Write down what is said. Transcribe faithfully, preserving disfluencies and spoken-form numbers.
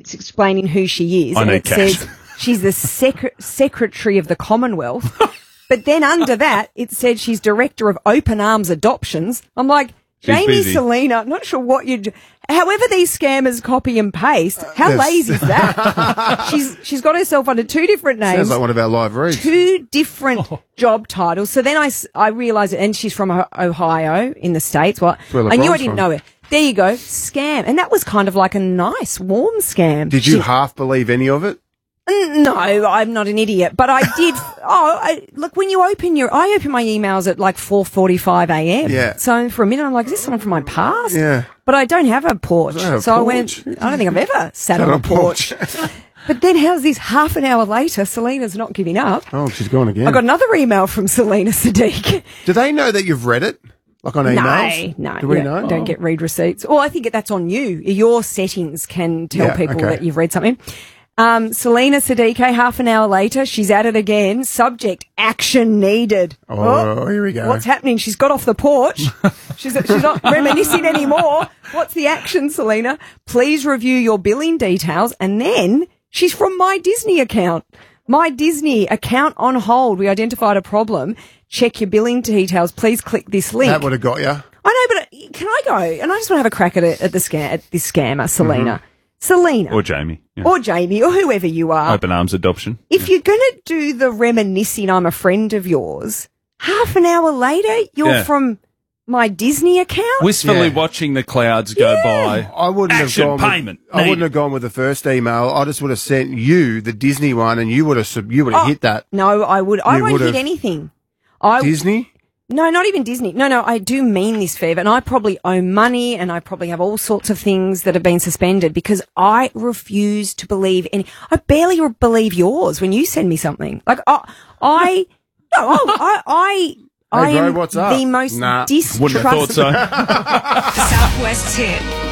it's explaining who she is. I and need it cash. says she's the sec- Secretary of the Commonwealth. But then under that, it said she's Director of Open Arms Adoptions. I'm like, She's Jamie busy. Selina, not sure what you do. However these scammers copy and paste, how Yes. lazy is that? she's She's got herself under two different names. Sounds like one of our live reads. Two different job titles. So then I, s- I realised it, and she's from O- Ohio in the States. Well, where I knew I LeBron's didn't from. know it. There you go, scam. And that was kind of like a nice, warm scam. Did you She- half believe any of it? Mm, No, I'm not an idiot, but I did. oh, I, look, when you open your, I open my emails at like four forty-five a.m. Yeah. So for a minute, I'm like, is this someone from my past? Yeah. But I don't have a porch. don't have a so I porch. went, I don't think I've ever sat on on a a porch. porch. But then how's this half an hour later, Selena's not giving up. Oh, she's gone again. I got another email from Selena Sadiq. Do they know that you've read it? Like on emails? No, no. Do we you know? don't, don't get read receipts. Well, I think that's on you. Your settings can tell Yeah, people okay. that you've read something. Um, Selena Sadiq, half an hour later, she's at it again. Subject, action needed. Oh, here we go. What's happening? She's got off the porch. she's, she's not reminiscing anymore. What's the action, Selena? Please review your billing details. And then she's from My Disney account. My Disney account on hold. We identified a problem. Check your billing details. Please click this link. That would have got you. I know, but can I go? And I just want to have a crack at it, at the scam, at this scammer, Selena. Mm-hmm. Selena. Or Jamie. Yeah. Or Jamie, or whoever you are. Open arms adoption. If you're going to do the reminiscing, I'm a friend of yours, half an hour later, you're Yeah. from My Disney account? Wistfully Yeah. watching the clouds go by. I wouldn't Action have gone. payment. With, I wouldn't needed. have gone with the first email. I just would have sent you the Disney one, and you would have sub- you would have Oh, hit that. No, I would. I You won't would've- hit anything. I Disney. No, not even Disney. No, no, I do mean this, Fev, and I probably owe money, and I probably have all sorts of things that have been suspended because I refuse to believe any. I barely re- believe yours when you send me something. Like, I, I, no, oh, I, I, I Hey, bro, am what's up? the most Nah, distrustful. Wouldn't have thought so. Southwest Hit.